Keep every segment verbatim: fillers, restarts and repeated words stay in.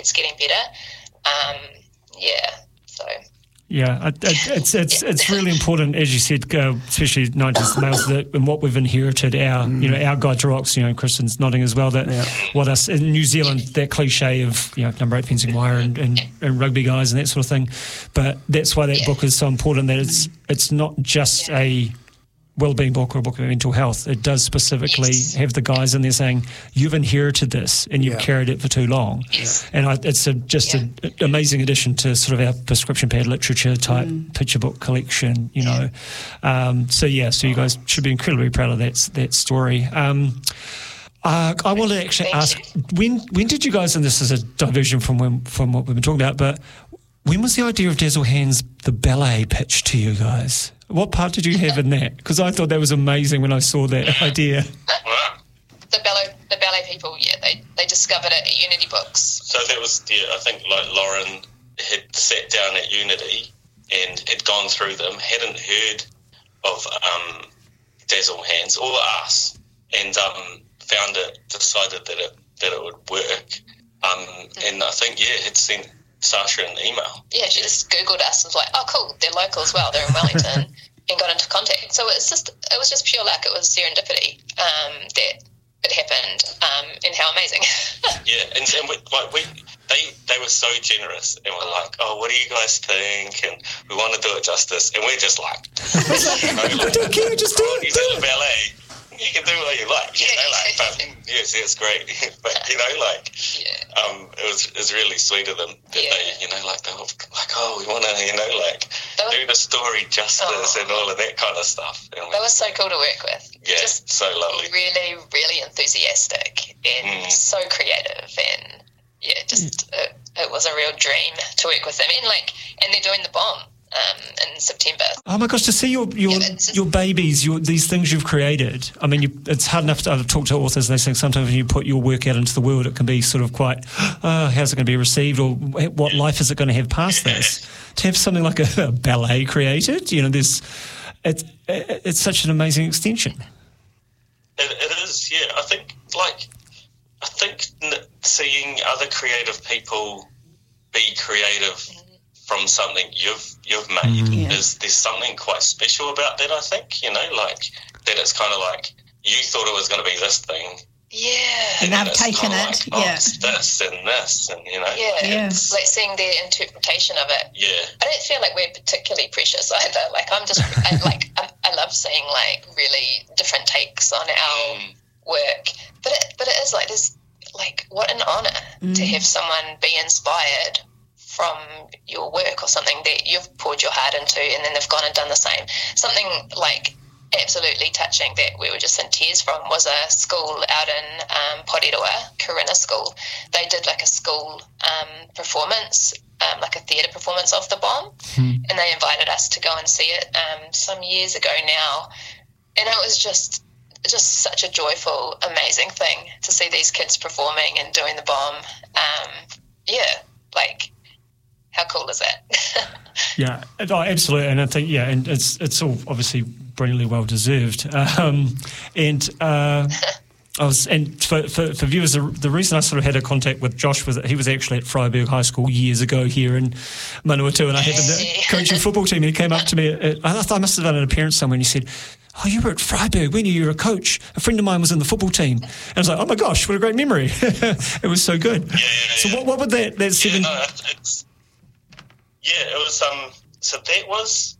it's getting better. Um, yeah, so... Yeah, it's it's it's really important, as you said, uh, especially nineties males, that and what we've inherited. Our mm. you know our guide to rocks. You know, Kristen's nodding as well. That yeah. what us in New Zealand, that cliche of you know number eight fencing wire and, and, and rugby guys and that sort of thing. But that's why that yeah. book is so important. That it's it's not just yeah. a wellbeing book or a book of mental health. It does specifically yes. have the guys in there saying you've inherited this and you've yeah. carried it for too long. Yes. And I, it's a, just an yeah. amazing addition to sort of our prescription pad literature type mm. picture book collection, you know. Um, so, yeah, so you guys should be incredibly proud of that, that story. Um, uh, I want to actually Thank ask, you. when when did you guys, and this is a diversion from when, from what we've been talking about, but when was the idea of Dazzle Hands, the ballet, pitched to you guys? What part did you have in that? Because I thought that was amazing when I saw that idea. The ballet, the ballet people, yeah, they, they discovered it at Unity Books. So that was, yeah, I think like Lauren had sat down at Unity and had gone through them, hadn't heard of um, Dazzle Hands or us, and um, found it, decided that it that it would work. Um, mm-hmm. And I think, yeah, had sent Sasha an email. Yeah, she just Googled us and was like, oh, cool, they're local as well, they're in Wellington, and got into contact. So it's just, it was just pure luck. It was serendipity um, that it happened, um, and how amazing. Yeah, and, and we, like we, they they were so generous, and we're like, oh, what do you guys think? And we want to do it justice, and we're just like, you know, like can you just do it? New Zealand ballet. You can do what you like, you know, like, but yes, it's great. But, you know, like, yeah. um, it was it was really sweet of them that yeah. they, you know, like, they were like, oh, we want to, you know, like, were, do the story justice oh. and all of that kind of stuff. And that was so cool to work with. Yeah, just so lovely. Really, really enthusiastic and mm. so creative, and, yeah, just, it, it was a real dream to work with them. And, like, and they're doing the bomb. Um, in September. Oh my gosh, to see your your, yeah, just, your babies, your these things you've created. I mean, you, it's hard enough to I've talked to authors, and they say sometimes when you put your work out into the world, it can be sort of quite, oh, how's it going to be received, or what life is it going to have past this? To have something like a, a ballet created, you know, there's, it's, it's such an amazing extension. It, it is, yeah. I think, like, I think seeing other creative people be creative from something you've you've made mm. yeah. is there's something quite special about that. I think, you know, like that it's kind of like you thought it was going to be this thing, yeah, and, and they've taken it, like, oh, yeah, it's this and this, and you know, yeah, yeah. It's like seeing their interpretation of it. Yeah, I don't feel like we're particularly precious either. Like I'm just I, like I, I love seeing like really different takes on our mm. work, but it but it is like this like what an honor mm. to have someone be inspired from your work or something that you've poured your heart into, and then they've gone and done the same. Something like absolutely touching that we were just in tears from was a school out in um, Porirua, Karina School. They did like a school um, performance, um, like a theatre performance of the bomb, hmm. and they invited us to go and see it um, some years ago now, and it was just just such a joyful, amazing thing to see these kids performing and doing the bomb. Um, yeah, like, how cool is that? Yeah, oh, absolutely. And I think, yeah, and it's it's all obviously brilliantly well deserved. Um, and uh, I was, and for, for, for viewers, the, the reason I sort of had a contact with Josh was that he was actually at Freiburg High School years ago here in Manawatu, and I happened to coach a football team, and he came up to me, at, I thought I must have done an appearance somewhere, and he said, oh, you were at Freiburg, when you were a coach. A friend of mine was in the football team. And I was like, oh my gosh, what a great memory. It was so good. Yeah, yeah, so yeah. what, what would that, that seven... Yeah, no, it's, yeah, it was, um, so that was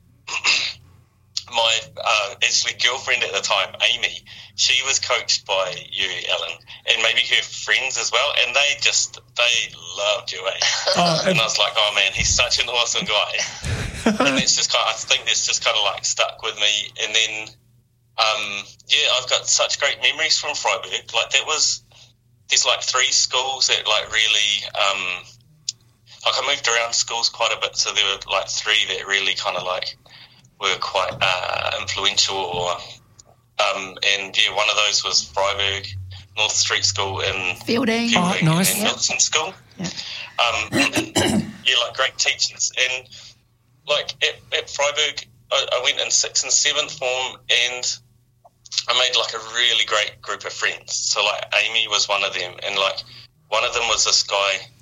my, uh, actually girlfriend at the time, Amy. She was coached by you, Alan, and maybe her friends as well, and they just, they loved you, eh? Oh, and I was like, oh man, he's such an awesome guy. And it's just kind of, I think that's just kind of like stuck with me. And then, um, yeah, I've got such great memories from Freiburg. Like that was, there's like three schools that like really, um, like I moved around schools quite a bit, so there were like three that really kind of like were quite uh, influential. Or, um, and yeah, one of those was Freiburg North Street School in Fielding, oh, nice. and Milton yep. School. Yep. Um, yeah, like great teachers. And like at, at Freiburg, I, I went in sixth and seventh form, and I made like a really great group of friends. So like Amy was one of them, and like one of them was this guy